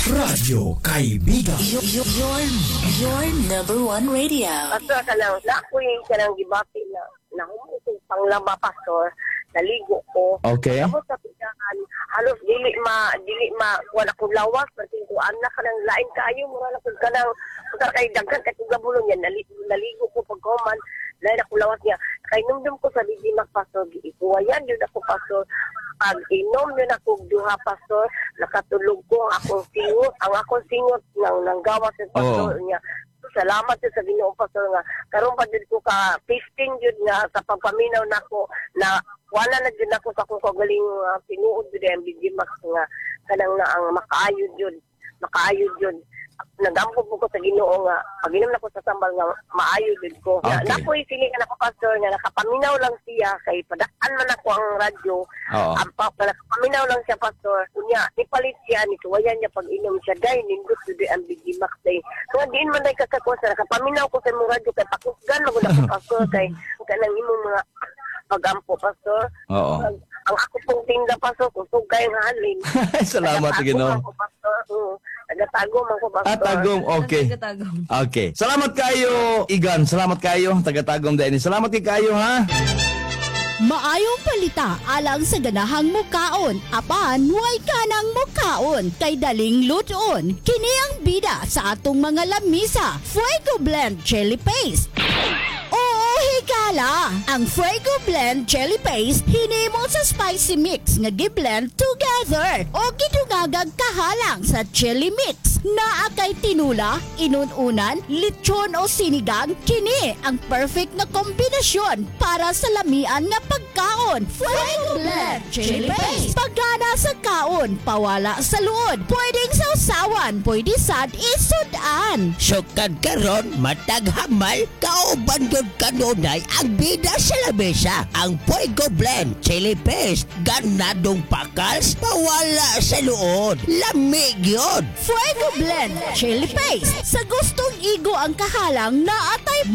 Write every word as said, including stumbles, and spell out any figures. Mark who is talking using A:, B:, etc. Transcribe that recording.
A: Radyo Kaibigan.
B: Your, your, your, your number one radio.
C: Pastor, kanang nakuy kanang gibati na nahumusong panglaba, pastor, naligo ko.
D: Okay.
C: Tapos sa pijahan, halos dili ma dili ma wala ko lawas kasi ko anak kanang lain kaayo mo na kung kanang pagka kay daghan kay gabulon yan naligo, naligo ko pagkoman lain ako lawas niya kay numdum ko sa didimak, pastor, giikuwayan yun ako, pastor. Pag inom yun ako duha, pastor, nakatulog ko ang akong singot ang akong singot nang nanggawas sa pastor
D: Oh.
C: niya. Salamat yun sa Ginoo, pastor, nga karon pa din ko ka fifteen yun nga sa pagpaminaw nako na wala na din ako sa akong kagaling uh, tinuod yun ang bigimak nga kanang na ang makaayod yun makaayod yun nagampo po ko sa Ginoo nga pag inom nako sa sambal nga maayod yun ko.
D: Okay.
C: Na, nakoy silingan ako, pastor, nga nakapaminaw lang siya kay padaan man ako ang radyo.
D: Oo.
C: Ang pa, nakapaminaw lang siya, pastor. Kunya, nipalit siya, nituwayan niya pag inom siya. Dahil nindot doon ang bigimak day. Kung diin man day kakakusa, nakapaminaw ko sa mong radyo kay pakusgan maguna ko, pastor, kay kanang imong mga pagampo, pastor.
D: Oo.
C: Ang, ang ako pong tinda, pastor, kusog kayong halin.
D: Salamat sa Ginoo.
C: Tagatagom ako, pastor. Oo. Tagatagom ako, pastor.
D: Ah, tagom, okay.
B: Tagatagom.
D: Okay. Salamat kayo, Igan. Salamat kayo, tagatagom din. Salamat kay kayo, ha?
E: Maayong palita alang sa ganahang mukaon. Apan, huwag ka ng mukaon. Kay daling luton. Kini ang bida sa atong mga lamisa. Fuego Blend Chili Paste. Oo, higala! Ang Fuego Blend Chili Paste hinimo sa spicy mix nga gi-blend together o gidungagag kahalang sa chili mix. Naa kay tinula, inununan, lechon o sinigang, kini ang perfect na kombinasyon para sa lamian nga pagkaon. Fuego Blend Chili Paste. Pagana sa kaon, pawala sa luod. Pwedeng sausawan, pwede sad isudan.
F: Sukad karon matag hamal kauban gyud kanunay ang bida sa lamesa. Ang Fuego Blend Chili Paste ganadong pakals pawala sa luod. Lamig yun.
E: Fuego Blend Chili Paste. Sa gustong igo ang kahalang na atay